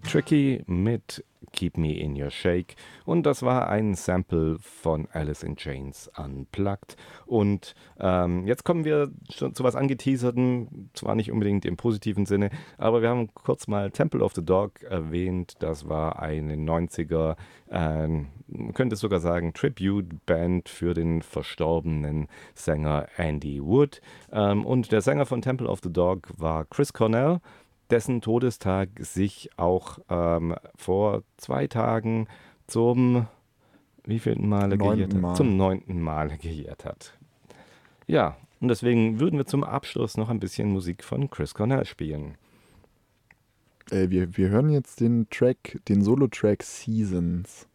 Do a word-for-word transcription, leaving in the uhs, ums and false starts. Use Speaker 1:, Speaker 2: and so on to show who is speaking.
Speaker 1: Tricky mit Keep Me in Your Shake und das war ein Sample von Alice in Chains Unplugged und ähm, jetzt kommen wir schon zu was angeteasertem, zwar nicht unbedingt im positiven Sinne, aber wir haben kurz mal Temple of the Dog erwähnt, das war eine neunziger, ähm, man könnte sogar sagen Tribute-Band für den verstorbenen Sänger Andy Wood ähm, und der Sänger von Temple of the Dog war Chris Cornell, dessen Todestag sich auch ähm, vor zwei Tagen zum wievielten Male gejährt
Speaker 2: Neunten
Speaker 1: hat?
Speaker 2: Mal.
Speaker 1: Zum neunten Male gejährt hat. Ja, und deswegen würden wir zum Abschluss noch ein bisschen Musik von Chris Cornell spielen.
Speaker 2: Äh, wir, wir hören jetzt den Track, den Solo-Track Seasons.